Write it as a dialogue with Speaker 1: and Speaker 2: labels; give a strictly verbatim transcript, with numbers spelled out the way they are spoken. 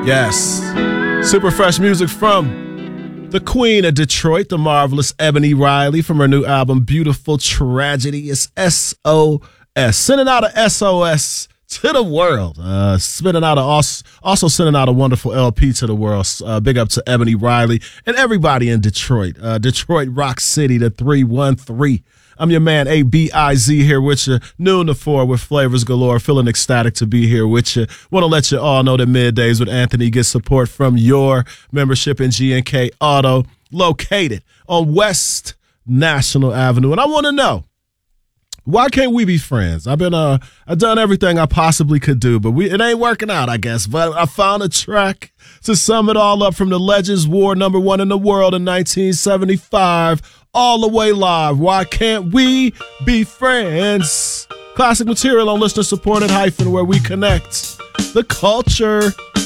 Speaker 1: Yes. Super fresh music from the Queen of Detroit, the marvelous Ebony Riley, from her new album, Beautiful Tragedy. It's S O S. Sending out a S O S to the world. Uh, spinning out a, also, also sending out a wonderful L P to the world. Uh, big up to Ebony Riley and everybody in Detroit. Uh, Detroit Rock City, the three one three. I'm your man, A B I Z, here with you, noon to four with flavors galore. Feeling ecstatic to be here with you. Want to let you all know that Middays with Anthony gets support from your membership in G and K Auto, located on West National Avenue. And I want to know, why can't we be friends? I've been, uh, I've done everything I possibly could do, but we it ain't working out, I guess. But I found a track to sum it all up from the Legends War, number one in the world in nineteen seventy-five. All the way live. Why can't we be friends? Classic material on listener supported hyphen, where we connect the culture.